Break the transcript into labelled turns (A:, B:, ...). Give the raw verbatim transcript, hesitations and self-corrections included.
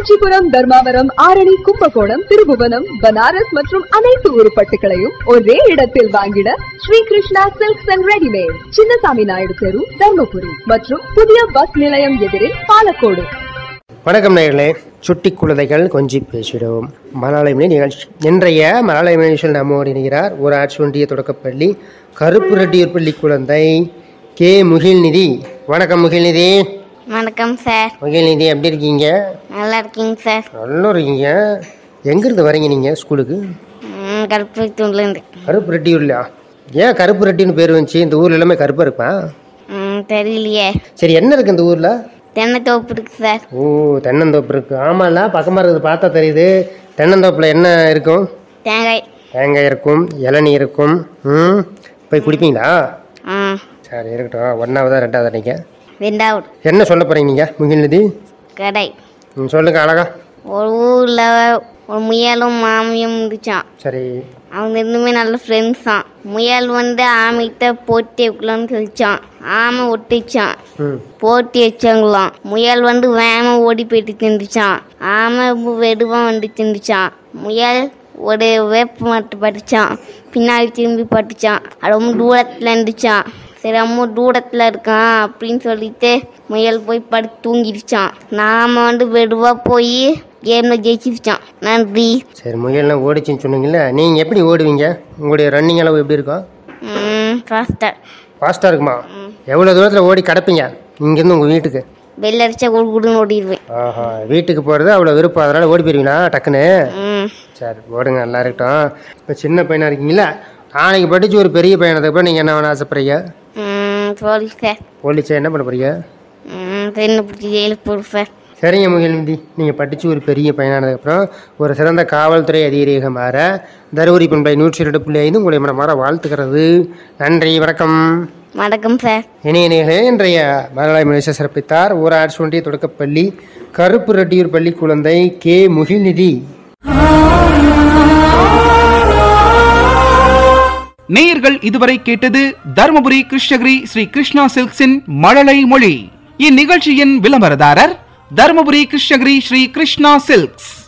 A: காஞ்சிபுரம், தர்மாவரம், ஆரணி, கும்பகோணம், திருபுவனம், பனாரஸ் மற்றும் அனைத்து உருப்பட்டுகளையும் ஒரே இடத்தில் வாங்கிட Sri Krishna silks and readymade, Chinnasamy Naidu தெரு, தர்மபுரி மற்றும் புதிய பஸ் நிலையம் எதிரில் பாலக்கோடு.
B: வணக்கம் நேயர்களே, சுட்டி குழந்தைகள் கொஞ்சி பேசிடுவோம் மலயாளமணி நிகழ்ச்சி. இன்றைய மலயாளமணி நிகழ்ச்சியில் நம்மோடு இணைகிறார் ஊராட்சி ஒன்றிய தொடக்கப்பள்ளி கருப்பு ரெட்டியூர் பள்ளி குழந்தை கே முகில்நிதி. வணக்கம் முகில்நிதி.
C: வணக்கம் சார்.
B: முகில்நிதி எப்படி இருக்கீங்க?
C: நல்லா இருக்கீங்க சார்.
B: நல்லா இருக்கீங்க. எங்கிருந்து வரீங்க நீங்க ஸ்கூலுக்கு?
C: கருப்பு ரெட்டியூர்லேருந்து.
B: கருப்பு ரெட்டியூர்லையா? ஏன் கருப்பு ரெட்டின்னு பேர் வந்துச்சு? இந்த ஊர்ல எல்லாமே கருப்பா இருப்பா?
C: தெரியலையே.
B: சரி, என்ன இருக்கு இந்த ஊர்ல?
C: தென்னந்தோப்பு இருக்கு சார்.
B: ஓ, தென்னந்தோப்பு இருக்கு. ஆமாம்ல, பக்கமாக இருக்குது, பார்த்தா தெரியுது. தென்னந்தோப்பில் என்ன இருக்கும்?
C: தேங்காய்.
B: தேங்காய் இருக்கும், இளநீ இருக்கும். ம், போய் குடிப்பீங்களா?
C: ஆ
B: சரி, இருக்கட்டும். ஒன்றாவதா ரெண்டாவதா நீங்கள்?
C: ரெண்டாவது.
B: என்ன சொல்ல போகிறீங்க நீங்கள் முகில்நிதி?
C: கடை.
B: ம், சொல்லுங்க அழகா.
C: ஒரு ஊரில் ஒரு முயலும் மாமியும் இருந்துச்சான்.
B: சரி.
C: அவங்க ரெண்டுமே நல்ல ஃப்ரெண்ட்ஸ் தான். முயல் வந்து ஆமைகிட்ட போட்டி வைக்கலான்னு சொல்லிச்சான். ஆமை ஒட்டிச்சான். போட்டி வச்சாங்களாம். முயல் வந்து வேகமா ஓடி போயிட்டு தின்றுச்சான். ஆமை வெடுவா வந்து தின்றுச்சான். முயல் ஒரு வேப்பு மட்டை பட்டுச்சான். பின்னாடி திரும்பி பட்டுச்சான். அது ரொம்ப தூரத்தில் இருந்துச்சான். சரி, ரொம்ப தூரத்தில் இருக்கான் அப்படின்னு சொல்லிட்டு முயல் போய் படுத்து தூங்கிடுச்சான். நாம வந்து வெடுவா போய் கேமில் ஜெயிச்சிருச்சான். நன்றி.
B: சரி, முயல்லாம் ஓடிச்சுன்னு சொன்னீங்கல்ல, நீங்கள் எப்படி ஓடுவீங்க? உங்களுடைய ரன்னிங் அளவு எப்படி இருக்கும்?
C: ஃபாஸ்ட்டாக.
B: ஃபாஸ்ட்டாக இருக்குமா? எவ்வளோ தூரத்தில் ஓடி கிடப்பீங்க இங்கேருந்து உங்கள் வீட்டுக்கு?
C: வெளில அடிச்சா குடு குடுன்னு ஓடிடுவேன்.
B: ஆஹா, வீட்டுக்கு போகிறது அவ்வளோ விருப்பம், அதனால் ஓடி போயிருவீங்களா டக்குன்னு? சரி, ஓடுங்க, நல்லா இருக்கட்டும். இப்போ சின்ன பையனாக இருக்கீங்களா? நாளைக்கு படித்து ஒரு பெரிய பையனதுக்கு அப்புறம் நீங்கள் என்ன வேணும் ஆசைப்படுறீங்க?
C: Police sir.
B: போலீஸா? என்ன பண்ண போறீங்க?
C: பெண்ணை பிடிச்சி ஜெயிலுக்கு போடுறேன் சார்.
B: சரிங்க முகில்நிதி, நீங்கள் படித்து ஒரு பெரிய பையனானதுக்கப்புறம் ஒரு சிறந்த காவல்துறை அதிகாரியாக மாற தருமபுரி பண்பலை நூற்றி ரெண்டு புள்ளி ஐந்து உங்களை மனமாற வாழ்த்துக்கிறது. நன்றி, வணக்கம்.
C: வணக்கம் சார்.
B: இணைய நேயர்களே, இன்றைய மலயாள மலேசியா சிறப்பித்தார் ஊராட்சி ஒன்றிய தொடக்கப்பள்ளி கருப்பு ரெட்டியூர் பள்ளி குழந்தை கே முகில்நிதி.
D: நேயர்கள் இதுவரை கேட்டது தர்மபுரி கிருஷ்ணகிரி ஸ்ரீ கிருஷ்ணா சில்க்ஸின் மழலை மொழி. இந்நிகழ்ச்சியின் விளம்பரதாரர் தர்மபுரி கிருஷ்ணகிரி ஸ்ரீ கிருஷ்ணா சில்க்ஸ்.